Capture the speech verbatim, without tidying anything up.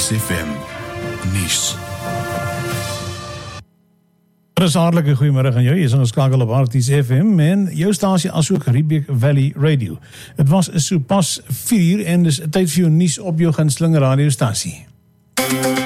Arties F M nuus. Dit is 'n hartlike goeiemôre aan jou. Jy is ingeskakel op Arties F M en jou stasie asook Riebeek Valley Radio. Dit was so pas vier en dis tyd vir jou nuus op jou gunsteling radiostasie.